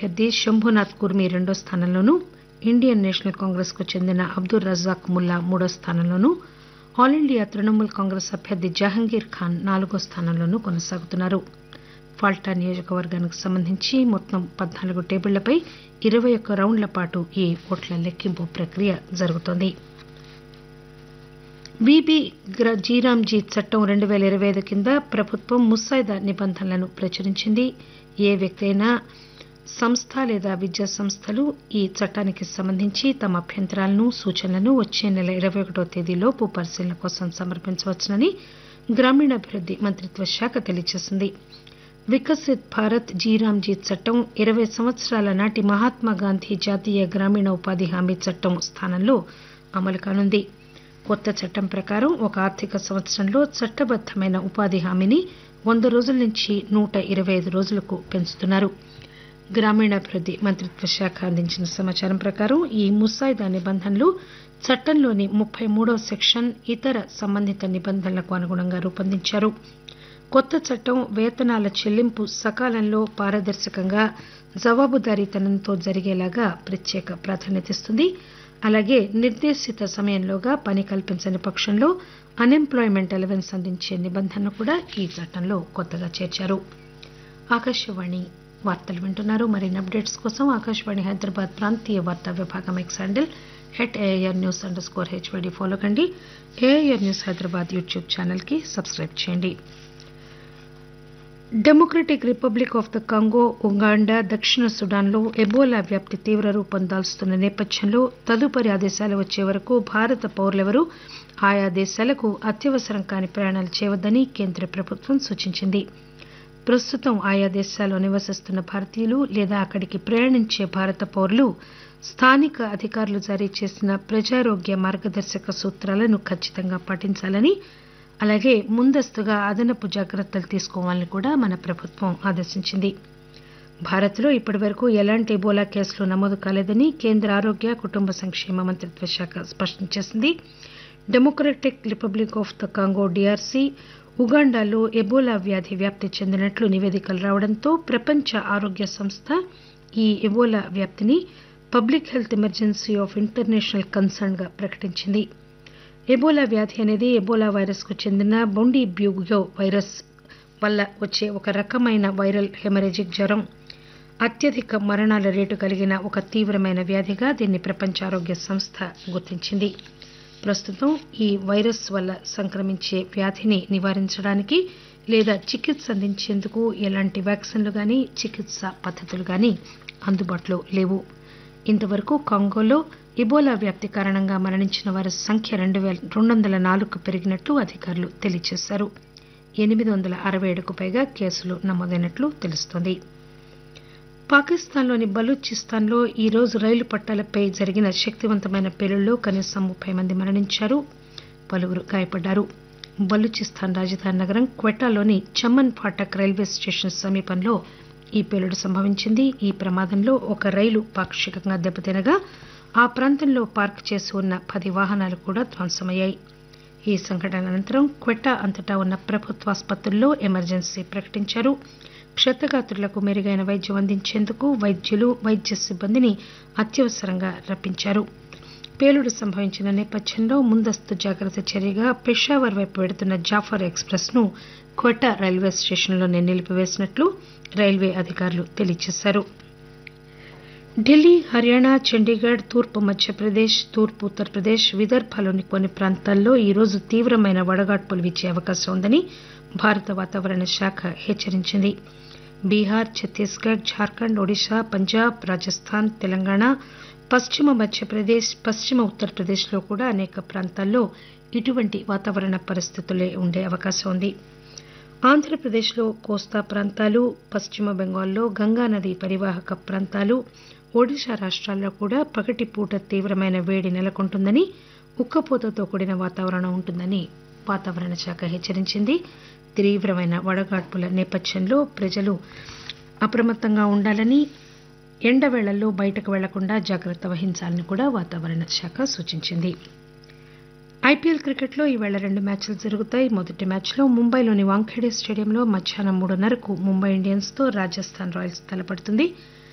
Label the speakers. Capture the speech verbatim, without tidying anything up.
Speaker 1: అభ్యర్థి శంభునాథ్ కుర్మి రెండో స్థానంలోనూ Indian national Congress కు చెందిన అబ్దుల్ రజాక్ ముల్లా మూడో స్థానంలోనూ ఆల్ ఇండియా తృణమూల్ కాంగ్రెస్ అభ్యర్థి జహంగీర్ ఖాన్ నాలుగో స్థానంలోనూ కొనసాగుతున్నారు. ఫాల్టా నియోజకవర్గానికి సంబంధించి మొత్తం పద్నాలుగు టేబుళ్లపై ఇరవై ఒక్క రౌండ్ల పాటు ఈ ఓట్ల లెక్కింపు ప్రక్రియ జరుగుతోంది. బీబీ జీరాంజీ చట్టం రెండు పేల ఇరవై ఐదు కింద ప్రభుత్వం ముసాయిదా నిబంధనలను ప్రచురించింది. ఏ వ్యక్తి అయినా సంస్థ లేదా విద్యా సంస్థలు ఈ చట్టానికి సంబంధించి తమ అభ్యంతరాలను సూచనలను వచ్చే నెల ఇరవై ఒకటో తేదీలోపు పరిశీలన కోసం సమర్పించవచ్చునని గ్రామీణాభివృద్ది మంత్రిత్వ శాఖ తెలియజేసింది. వికసిత్ భారత్ జీరాంజీ చట్టం ఇరవై సంవత్సరాల నాటి మహాత్మాగాంధీ జాతీయ గ్రామీణ ఉపాధి హామీ చట్టం స్థానంలో అమలు కానుంది. కొత్త చట్టం ప్రకారం ఒక ఆర్థిక సంవత్సరంలో చట్టబద్దమైన ఉపాధి హామీని వంద రోజుల నుంచి నూట ఇరవై ఐదు రోజులకు పెంచుతున్నారు. గ్రామీణాభివృద్ది మంత్రిత్వ శాఖ అందించిన సమాచారం ప్రకారం ఈ ముసాయిదా నిబంధనలు చట్టంలోని ముప్పై మూడో సెక్షన్ ఇతర సంబంధిత నిబంధనలకు అనుగుణంగా రూపొందించారు. కొత్త చట్టం వేతనాల చెల్లింపు సకాలంలో పారదర్శకంగా జవాబుదారీతనంతో జరిగేలాగా ప్రత్యేక ప్రాధాన్యతనిస్తుంది. అలాగే నిర్దేశిత సమయంలోగా పని కల్పించని పక్షంలో అన్ఎంప్లాయ్మెంట్ అలవెన్స్ అందించే నిబంధనను కూడా ఈ చట్టంలో కొత్తగా చేర్చారు. ఆకాశవాణి వార్తలు వింటున్నారు. మరిన్ని అప్డేట్స్ కోసం ఆకాశవాణి హైదరాబాద్ ప్రాంతీయ వార్తా విభాగం X handle at AIR news under score HYD follow కండి. AIR news Hyderabad YouTube channel కి సబ్స్క్రైబ్ చేయండి. Democratic republic of the Congo, Uganda, దక్షిణ సుడాన్లో ఎబోలా వ్యాప్తి తీవ్ర రూపం దాల్చుతున్న నేపథ్యంలో తదుపరి ఆదేశాలు వచ్చే వరకు భారత పౌరులెవరూ ఆయా దేశాలకు అత్యవసరం కాని ప్రయాణాలు చేయవద్దని కేంద్ర ప్రభుత్వం సూచించింది. ప్రస్తుతం ఆయా దేశాల్లో నివసిస్తున్న భారతీయులు లేదా అక్కడికి ప్రయాణించే భారత పౌరులు స్థానిక అధికారులు జారీ చేసిన ప్రజారోగ్య మార్గదర్శక సూత్రాలను ఖచ్చితంగా పాటించాలని, అలాగే ముందస్తుగా అదనపు జాగ్రత్తలు తీసుకోవాలని కూడా మన ప్రభుత్వం ఆదేశించింది. భారత్లో ఇప్పటివరకు ఎలాంటి ఎబోలా కేసులు నమోదు కాలేదని కేంద్ర ఆరోగ్య కుటుంబ సంక్షేమ మంత్రిత్వ శాఖ స్పష్టం చేసింది. Democratic republic of the Congo DRC, ఉగాండాలో Ebola వ్యాధి వ్యాప్తి చెందినట్లు నివేదికలు రావడంతో ప్రపంచ ఆరోగ్య సంస్థ ఈ ఎబోలా వ్యాప్తిని public health emergency of international concern గా ప్రకటించింది. ఎబోలా వ్యాధి అనేది ఎబోలా వైరస్ కు చెందిన బొండిబ్యూయో వైరస్ వల్ల వచ్చే ఒక రకమైన వైరల్ హెమరేజిక్ జ్వరం. అత్యధిక మరణాల రేటు కలిగిన ఒక తీవ్రమైన వ్యాధిగా దీన్ని ప్రపంచ ఆరోగ్య సంస్థ గుర్తించింది. ప్రస్తుతం ఈ వైరస్ వల్ల సంక్రమించే వ్యాధిని నివారించడానికి లేదా చికిత్స అందించేందుకు ఎలాంటి వ్యాక్సిన్లు గానీ చికిత్స పద్దతులు గానీ అందుబాటులో లేవు. ఇంతవరకు కాంగోలో ఇబోలా వ్యాప్తి కారణంగా మరణించిన వారి సంఖ్య రెండు వేల రెండు వందల నాలుగుకు పెరిగినట్లు అధికారులు తెలియజేశారు. ఎనిమిది వందల అరవై ఏడుకు పైగా కేసులు నమోదైనట్లు తెలుస్తోంది. పాకిస్తాన్లోని బలూచిస్తాన్లో ఈ రోజు రైలు పట్టాలపై జరిగిన శక్తివంతమైన పేలుళ్లో కనీసం ముప్పై మంది మరణించారు, పలువురు గాయపడ్డారు. బలూచిస్తాన్ రాజధాని నగరం క్వెటాలోని చమన్ ఫాటక్ రైల్వే స్టేషన్ సమీపంలో ఈ పేలుడు సంభవించింది. ఈ ప్రమాదంలో ఒక రైలు పాక్షికంగా దెబ్బతినగా ఆ ప్రాంతంలో పార్క్ చేసి ఉన్న పది వాహనాలు కూడా ధ్వంసమయ్యాయి. ఈ సంఘటన అనంతరం క్వెటా అంతటా ఉన్న ప్రభుత్వ ఆసుపత్రుల్లో ఎమర్జెన్సీ ప్రకటించారు. క్షతగాత్రులకు మెరుగైన వైద్యం అందించేందుకు వైద్యులు, వైద్య సిబ్బందిని అత్యవసరంగా రప్పించారు. పేలుడు సంభవించిన నేపథ్యంలో ముందస్తు జాగ్రత్త చర్యగా పెషావర్ వైపు వెడుతున్న జాఫర్ ఎక్స్ప్రెస్ ను క్వెటా రైల్వే స్టేషన్లోనే నిలిపివేసినట్లు రైల్వే అధికారులు తెలియజేశారు. ఢిల్లీ, హర్యానా, చండీగఢ్, తూర్పు మధ్యప్రదేశ్, తూర్పు ఉత్తరప్రదేశ్, విదర్భలోని కొన్ని ప్రాంతాల్లో ఈరోజు తీవ్రమైన వడగాడ్పులు వీచే అవకాశం ఉందని భారత వాతావరణ శాఖ హెచ్చరించింది. బీహార్, ఛత్తీస్గఢ్, జార్ఖండ్, ఒడిశా, పంజాబ్, రాజస్థాన్, తెలంగాణ, పశ్చిమ మధ్యప్రదేశ్, పశ్చిమ ఉత్తరప్రదేశ్లో కూడా అనేక ప్రాంతాల్లో ఇటువంటి వాతావరణ పరిస్థితులే ఉండే అవకాశం ఉంది. ఆంధ్రప్రదేశ్లో కోస్తా ప్రాంతాలు, పశ్చిమ బెంగాల్లో గంగానది పరివాహక ప్రాంతాలు, ఒడిశా రాష్ట్రాల్లో కూడా పగటిపూట తీవ్రమైన వేడి నెలకొంటుందని, ఉక్కపోతతో కూడిన వాతావరణం ఉంటుందని వాతావరణ శాఖ హెచ్చరించింది. తీవ్రమైన వడగాడ్పుల నేపథ్యంలో ప్రజలు అప్రమత్తంగా ఉండాలని, ఎండవేళల్లో బయటకు వెళ్లకుండా జాగ్రత్త వహించాలని కూడా వాతావరణ శాఖ సూచించింది. ఐపీఎల్ క్రికెట్లో ఈవేళ రెండు మ్యాచ్లు జరుగుతాయి. మొదటి మ్యాచ్లో ముంబైలోని వాంఖేడే స్టేడియంలో మధ్యాహ్నం మూడున్నరకు ముంబై ఇండియన్స్ తో రాజస్థాన్ రాయల్స్ తలపడుతుంది.